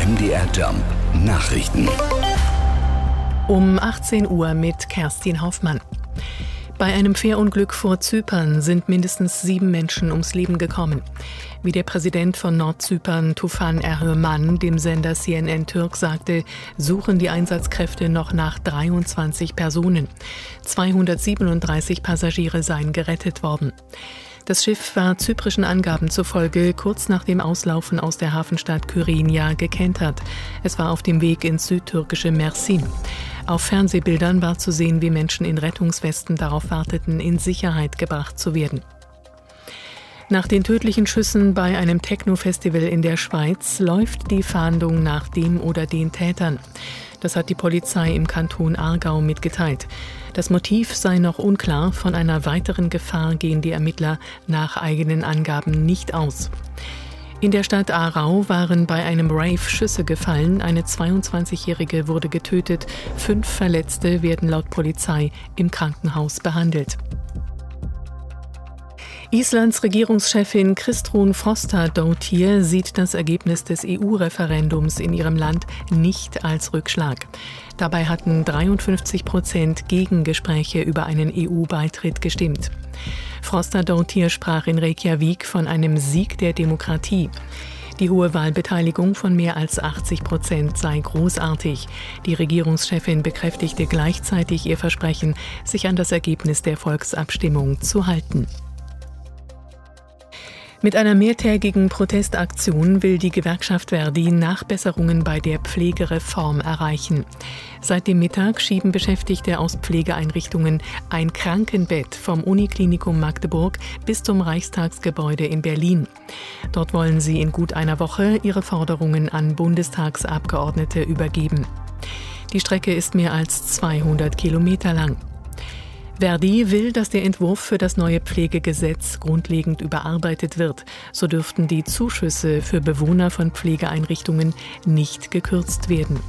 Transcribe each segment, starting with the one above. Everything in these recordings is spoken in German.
MDR Jump Nachrichten. Um 18 Uhr mit Kerstin Hoffmann. Bei einem Fährunglück vor Zypern sind mindestens 7 Menschen ums Leben gekommen. Wie der Präsident von Nordzypern, Tufan Erhürman, dem Sender CNN Türk sagte, suchen die Einsatzkräfte noch nach 23 Personen. 237 Passagiere seien gerettet worden. Das Schiff war zyprischen Angaben zufolge kurz nach dem Auslaufen aus der Hafenstadt Kyrenia gekentert. Es war auf dem Weg ins südtürkische Mersin. Auf Fernsehbildern war zu sehen, wie Menschen in Rettungswesten darauf warteten, in Sicherheit gebracht zu werden. Nach den tödlichen Schüssen bei einem Techno-Festival in der Schweiz läuft die Fahndung nach dem oder den Tätern. Das hat die Polizei im Kanton Aargau mitgeteilt. Das Motiv sei noch unklar, von einer weiteren Gefahr gehen die Ermittler nach eigenen Angaben nicht aus. In der Stadt Aarau waren bei einem Rave Schüsse gefallen. Eine 22-Jährige wurde getötet. 5 Verletzte werden laut Polizei im Krankenhaus behandelt. Islands Regierungschefin Kristrún Frostadóttir sieht das Ergebnis des EU-Referendums in ihrem Land nicht als Rückschlag. Dabei hatten 53% gegen Gespräche über einen EU-Beitritt gestimmt. Frostadóttir sprach in Reykjavik von einem Sieg der Demokratie. Die hohe Wahlbeteiligung von mehr als 80% sei großartig. Die Regierungschefin bekräftigte gleichzeitig ihr Versprechen, sich an das Ergebnis der Volksabstimmung zu halten. Mit einer mehrtägigen Protestaktion will die Gewerkschaft ver.di Nachbesserungen bei der Pflegereform erreichen. Seit dem Mittag schieben Beschäftigte aus Pflegeeinrichtungen ein Krankenbett vom Uniklinikum Magdeburg bis zum Reichstagsgebäude in Berlin. Dort wollen sie in gut einer Woche ihre Forderungen an Bundestagsabgeordnete übergeben. Die Strecke ist mehr als 200 Kilometer lang. ver.di will, dass der Entwurf für das neue Pflegegesetz grundlegend überarbeitet wird. So dürften die Zuschüsse für Bewohner von Pflegeeinrichtungen nicht gekürzt werden.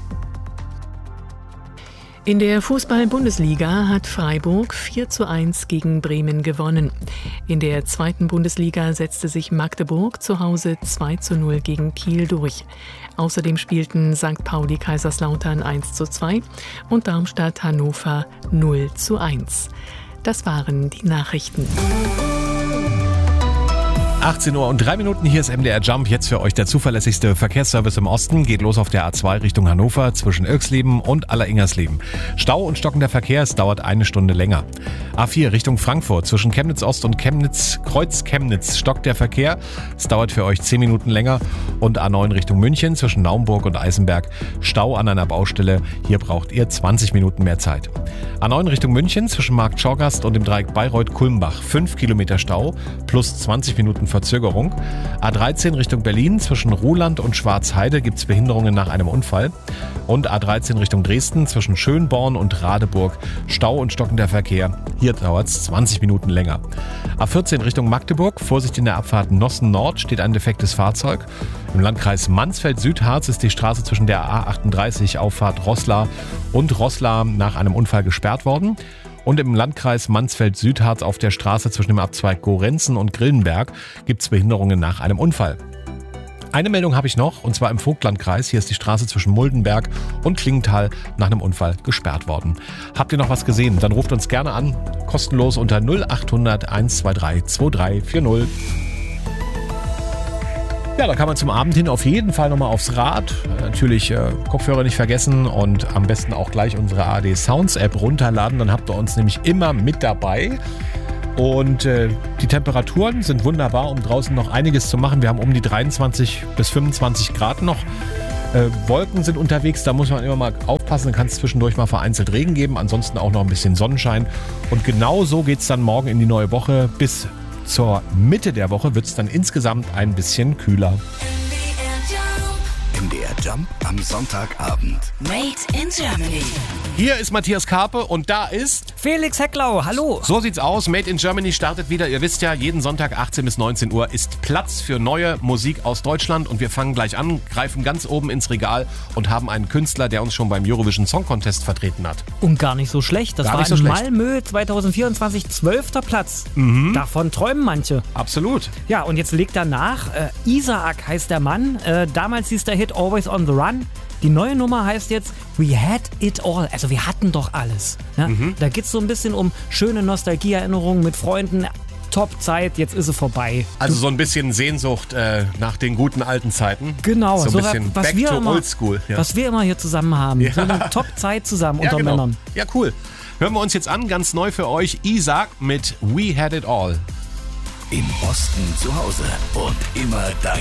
In der Fußball-Bundesliga hat Freiburg 4:1 gegen Bremen gewonnen. In der 2. Bundesliga setzte sich Magdeburg zu Hause 2:0 gegen Kiel durch. Außerdem spielten St. Pauli Kaiserslautern 1:2 und Darmstadt Hannover 0:1. Das waren die Nachrichten. 18 Uhr und 3 Minuten, hier ist MDR Jump. Jetzt für euch der zuverlässigste Verkehrsservice im Osten. Geht los auf der A2 Richtung Hannover zwischen Irxleben und Alleringersleben. Stau und stockender Verkehr, es dauert 1 Stunde länger. A4 Richtung Frankfurt zwischen Chemnitz Ost und Kreuz Chemnitz stockt der Verkehr. Es dauert für euch 10 Minuten länger. Und A9 Richtung München zwischen Naumburg und Eisenberg. Stau an einer Baustelle. Hier braucht ihr 20 Minuten mehr Zeit. A9 Richtung München zwischen Markt Schorgast und dem Dreieck Bayreuth-Kulmbach. 5 Kilometer Stau plus 20 Minuten Verzögerung. A13 Richtung Berlin zwischen Ruhland und Schwarzheide gibt es Behinderungen nach einem Unfall. Und A13 Richtung Dresden zwischen Schönborn und Radeburg. Stau und stockender Verkehr. Hier dauert es 20 Minuten länger. A14 Richtung Magdeburg. Vorsicht in der Abfahrt Nossen Nord steht ein defektes Fahrzeug. Im Landkreis Mansfeld-Südharz ist die Straße zwischen der A38 Auffahrt Roßla und Roßla nach einem Unfall gesperrt worden. Und im Landkreis Mansfeld-Südharz auf der Straße zwischen dem Abzweig Gorenzen und Grillenberg gibt es Behinderungen nach einem Unfall. Eine Meldung habe ich noch, und zwar im Vogtlandkreis. Hier ist die Straße zwischen Muldenberg und Klingenthal nach einem Unfall gesperrt worden. Habt ihr noch was gesehen? Dann ruft uns gerne an, kostenlos unter 0800 123 2340. Ja, da kann man zum Abend hin auf jeden Fall nochmal aufs Rad. Natürlich Kopfhörer nicht vergessen und am besten auch gleich unsere ARD Sounds App runterladen. Dann habt ihr uns nämlich immer mit dabei. Und die Temperaturen sind wunderbar, um draußen noch einiges zu machen. Wir haben um die 23 bis 25 Grad noch. Wolken sind unterwegs, da muss man immer mal aufpassen. Dann kann es zwischendurch mal vereinzelt Regen geben. Ansonsten auch noch ein bisschen Sonnenschein. Und genau so geht es dann morgen in die neue Woche. Bis zur Mitte der Woche wird es dann insgesamt ein bisschen kühler. MDR Jump am Sonntagabend. Made in Germany. Hier ist Matthias Karpe und da ist Felix Hecklau, hallo. So sieht's aus. Made in Germany startet wieder. Ihr wisst ja, jeden Sonntag 18 bis 19 Uhr ist Platz für neue Musik aus Deutschland. Und wir fangen gleich an, greifen ganz oben ins Regal und haben einen Künstler, der uns schon beim Eurovision Song Contest vertreten hat. Und gar nicht so schlecht. Das war in Malmö 2024 12. Platz. Davon träumen manche. Absolut. Ja, und jetzt legt er nach. Isaac heißt der Mann. Damals hieß der Hit Night, Always on the Run. Die neue Nummer heißt jetzt We Had It All. Also wir hatten doch alles. Ja? Da geht es so ein bisschen um schöne Nostalgieerinnerungen mit Freunden. Top-Zeit, jetzt ist sie vorbei. Also so ein bisschen Sehnsucht nach den guten alten Zeiten. Genau. So ein bisschen back to old school. Ja. Was wir immer hier zusammen haben. Ja. So eine Top-Zeit zusammen unter Männern. Ja, cool. Hören wir uns jetzt an, ganz neu für euch, Isaac mit We Had It All. Im Osten zu Hause und immer dein